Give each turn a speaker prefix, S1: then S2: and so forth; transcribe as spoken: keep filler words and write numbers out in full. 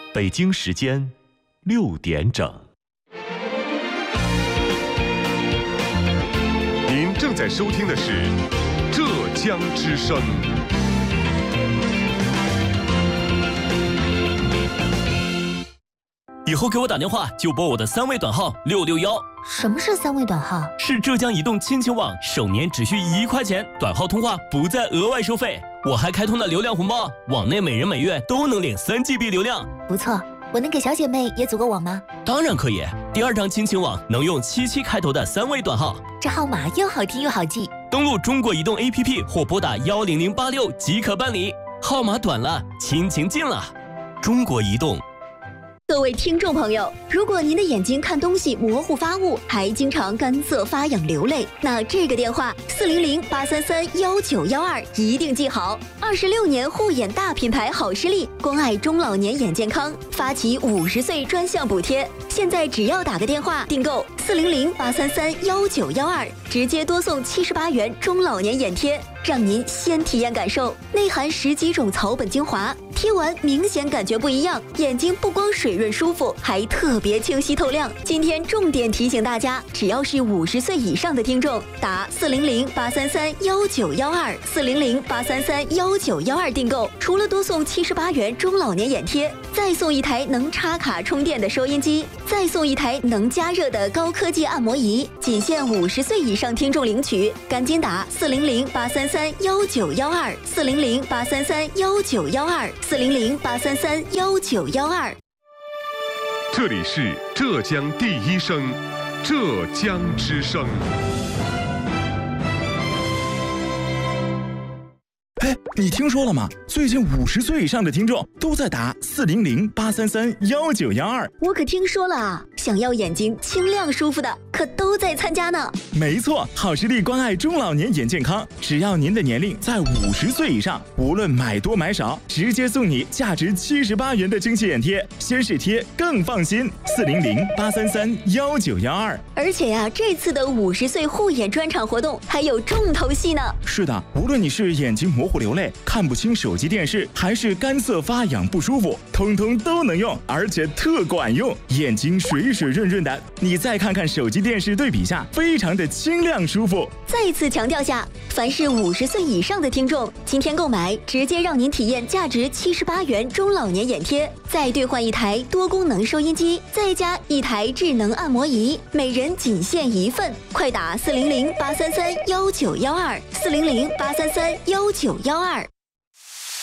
S1: 北京时间六点整。
S2: 您正在收听的是浙江之声。
S3: 以后给我打电话就拨我的三位短号六六幺。
S4: 什么是三位短号？
S3: 是浙江移动亲情网，首年只需一块钱，短号通话不再额外收费。我还开通了流量红包，网内每人每月都能领三 G B 流量。
S4: 不错，我能给小姐妹也组个网吗？
S3: 当然可以，第二张亲情网能用七七开头的三位短号，
S4: 这号码又好听又好记。
S3: 登录中国移动 A P P 或拨打幺零零八六即可办理。号码短了，亲情近了。中国移动。
S5: 各位听众朋友，如果您的眼睛看东西模糊发雾，还经常干涩发痒流泪，那这个电话四零零八三三幺九幺二一定记好。二十六年护眼大品牌好视力，关爱中老年眼健康，发起五十岁专项补贴。现在只要打个电话订购四零零八三三幺九幺二，直接多送七十八元中老年眼贴，让您先体验感受。内含十几种草本精华，贴完明显感觉不一样，眼睛不光水润舒服，还特别清晰透亮。今天重点提醒大家，只要是五十岁以上的听众，打四零零八三三幺九幺二四零零八三三幺九幺二订购，除了多送七十八元中老年眼贴，再送一台能插卡充电的收音机，再送一台能加热的高科技按摩仪，仅限五十岁以上听众领取，赶紧打四零零八三三幺九幺二四零零八三三幺九幺二四零零八三三幺九幺二。
S2: 这里是浙江第一声，浙江之声。
S6: 哎，你听说了吗？最近五十岁以上的听众都在打四零零八三三幺九幺二。
S5: 我可听说了啊，想要眼睛清亮舒服的，可都在参加呢。
S6: 没错，好视力关爱中老年眼健康，只要您的年龄在五十岁以上，无论买多买少，直接送你价值七十八元的蒸汽眼贴，先试贴更放心。四零零八三三幺九幺二。
S5: 而且呀、啊，这次的五十岁护眼专场活动还有重头戏呢。
S6: 是的，无论你是眼睛模糊流泪，看不清手机电视，还是干涩发痒不舒服，通通都能用，而且特管用，眼睛水水润润的，你再看看手机电视对比下，非常的清亮舒服。
S5: 再次强调下，凡是五十岁以上的听众，今天购买直接让您体验价值七十八元中老年眼贴，再兑换一台多功能收音机，再加一台智能按摩仪，每人仅限一份，快打四零零八三三幺九幺二四零零八三三幺九幺二。